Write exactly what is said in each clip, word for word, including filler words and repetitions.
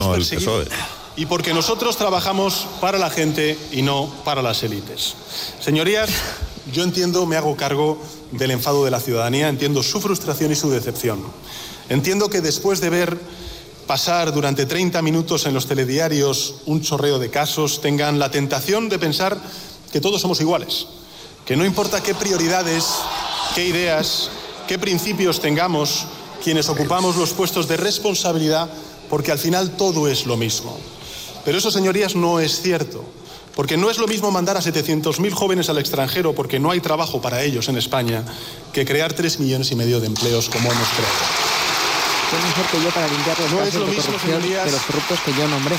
No, el P S O E. Y porque nosotros trabajamos para la gente y no para las élites. Señorías, yo entiendo, me hago cargo del enfado de la ciudadanía, entiendo su frustración y su decepción. Entiendo que después de ver pasar durante treinta minutos en los telediarios un chorreo de casos, tengan la tentación de pensar que todos somos iguales, que no importa qué prioridades, qué ideas, qué principios tengamos quienes ocupamos los puestos de responsabilidad, porque al final todo es lo mismo. Pero eso, señorías, no es cierto, porque no es lo mismo mandar a setecientos mil jóvenes al extranjero porque no hay trabajo para ellos en España, que crear tres millones y medio de empleos como hemos creado. Es mejor que yo para limpiar los no casos es lo de mismo, corrupción señorías, de los corruptos que yo nombré.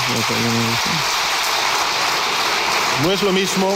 No es lo mismo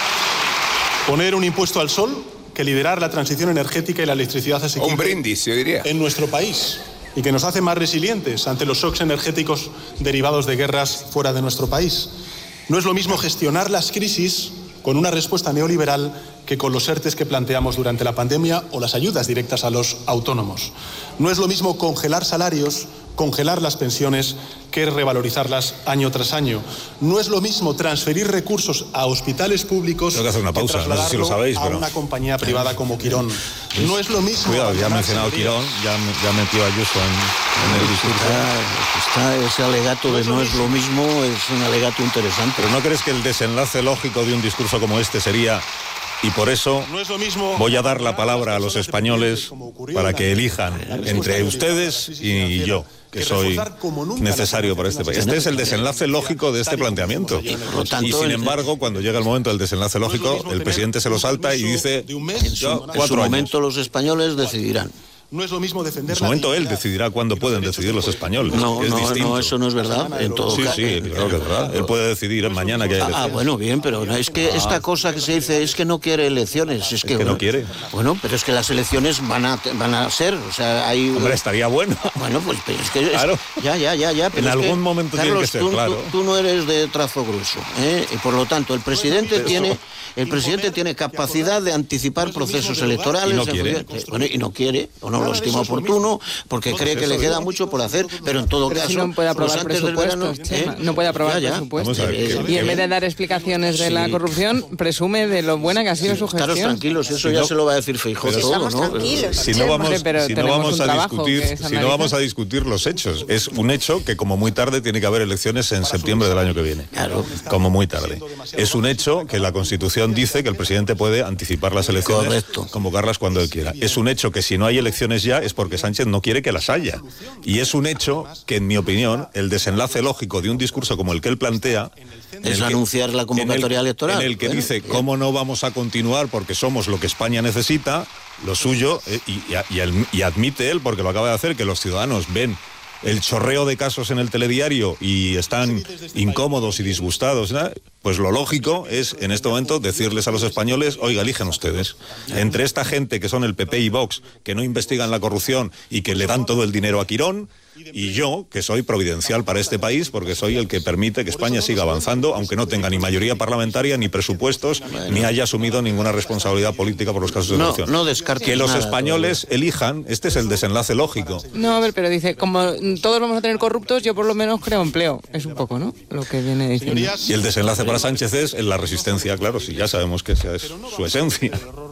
poner un impuesto al sol que liderar la transición energética y la electricidad asequible. Un brindis, yo diría. En nuestro país, y que nos hace más resilientes ante los shocks energéticos derivados de guerras fuera de nuestro país. No es lo mismo gestionar las crisis con una respuesta neoliberal que con los ERTES que planteamos durante la pandemia o las ayudas directas a los autónomos. No es lo mismo congelar salarios, congelar las pensiones, que revalorizarlas año tras año. No es lo mismo transferir recursos a hospitales públicos Tengo que hacer una pausa, que no sé si lo sabéis, a pero... una compañía privada como Quirón. No es lo mismo... Cuidado, ya ha mencionado Quirón, ya, ya metió a Ayuso en, en el discurso. Está, está ese alegato de no es lo mismo, es un alegato interesante. ¿Pero no crees que el desenlace lógico de un discurso como este sería... Y por eso voy a dar la palabra a los españoles para que elijan entre ustedes y yo, que soy necesario para este país? Este es el desenlace lógico de este planteamiento. Y sin embargo, cuando llega el momento del desenlace lógico, el presidente se lo salta y dice... En su, en su momento los españoles decidirán. No es lo mismo defender. En su momento él decidirá cuándo pueden decidir los españoles. No, es no, distinto. no, eso no es verdad. En todo sí, caso. sí, claro que es verdad. Él puede decidir mañana que hay elecciones. Ah, bueno, bien, pero es que ah. esta cosa que se dice es que no quiere elecciones. Es que, es que bueno, no quiere. Bueno, pero es que las elecciones van a van a ser, o sea, hay. Hombre, estaría bueno. Bueno, pues es que claro. es, ya, ya, ya, ya. Pero en es algún que, momento Carlos, tiene que ser, tú, claro. Tú, tú no eres de trazo grueso, ¿eh? Y por lo tanto el presidente Pero tiene eso... el presidente tiene capacidad de anticipar procesos electorales. Y no quiere. Bueno, y no quiere o no lo estima oportuno porque cree que le queda mucho por hacer, pero en todo pero caso si no puede aprobar antes del verano, ¿eh? No puede aprobar ya, ya. presupuestos. Ver, y que, en vez de dar explicaciones de sí. la corrupción, presume de lo buena que ha sido sí. su gestión. Estaros tranquilos, eso si ya no, se lo va a decir Feijóo todo, ¿no? Tranquilos. Si no vamos, Pero si no vamos a discutir, que si no vamos a discutir los hechos, es un hecho que como muy tarde tiene que haber elecciones en septiembre del año que viene. Claro. Como muy tarde. Es un hecho que la Constitución dice que el presidente puede anticipar las elecciones, correcto, convocarlas cuando él quiera. Es un hecho que si no hay elecciones ya es porque Sánchez no quiere que las haya. Y es un hecho que, en mi opinión, el desenlace lógico de un discurso como el que él plantea es anunciar la convocatoria en el, electoral. En el que bueno, dice, bien. ¿cómo no vamos a continuar porque somos lo que España necesita? Lo suyo, eh, y, y, y, y admite él, porque lo acaba de hacer, que los ciudadanos ven el chorreo de casos en el telediario y están incómodos y disgustados, ¿no? Pues lo lógico es, en este momento, decirles a los españoles, oiga, eligen ustedes. Entre esta gente que son el P P y Vox, que no investigan la corrupción y que le dan todo el dinero a Quirón, y yo, que soy providencial para este país, porque soy el que permite que España siga avanzando, aunque no tenga ni mayoría parlamentaria, ni presupuestos, bueno. ni haya asumido ninguna responsabilidad política por los casos de corrupción. No, no descartes que los nada, españoles todavía. elijan, este es el desenlace lógico. No, a ver, pero dice, como todos vamos a tener corruptos, yo por lo menos creo empleo. Es un poco, ¿no? Lo que viene diciendo. Y el desenlace para Sánchez es en la resistencia, claro, si ya sabemos que esa es su esencia.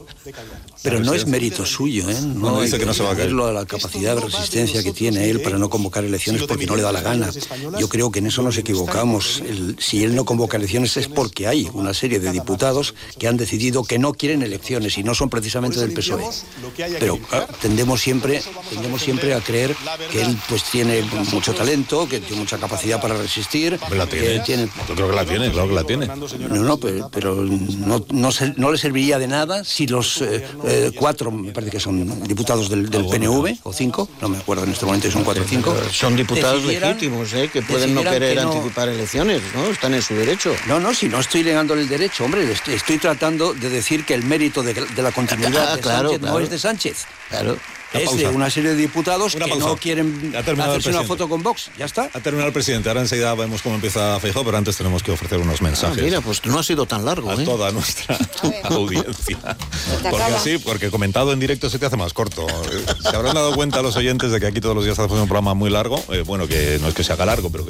Pero no es mérito suyo, ¿eh? No, no dice que no se va a caer. Lo de la capacidad de resistencia que tiene él para no convocar elecciones porque no le da la gana. Yo creo que en eso nos equivocamos. El, si él no convoca elecciones es porque hay una serie de diputados que han decidido que no quieren elecciones y no son precisamente del P S O E. Pero claro, tendemos siempre, tendemos siempre a creer que él pues tiene mucho talento, que tiene mucha capacidad para resistir. La tiene. tiene. Yo creo que la tiene, claro que la tiene. No, no, pero, pero no, no, se, no le serviría de nada si los eh, eh, cuatro, me parece que son diputados del, del P N V, o cinco, no me acuerdo en este momento, son cuatro o cinco. Son diputados legítimos, ¿eh? Que pueden no querer que no... anticipar elecciones, ¿no? Están en su derecho. No, no, si no estoy negándole el derecho, hombre, estoy, estoy tratando de decir que el mérito de, de la continuidad ah, de claro, Sánchez claro. no es de Sánchez. Claro. Es de una serie de diputados una que pausa. no quieren hacerse una foto con Vox. Ya está. Ha terminado el presidente. Ahora enseguida vemos cómo empieza Feijóo, pero antes tenemos que ofrecer unos mensajes. Ah, mira, pues no ha sido tan largo. A ¿eh? toda nuestra audiencia. Porque así, porque comentado en directo se te hace más corto. Se habrán dado cuenta los oyentes de que aquí todos los días hacemos un programa muy largo. Eh, bueno, que no es que se haga largo, pero que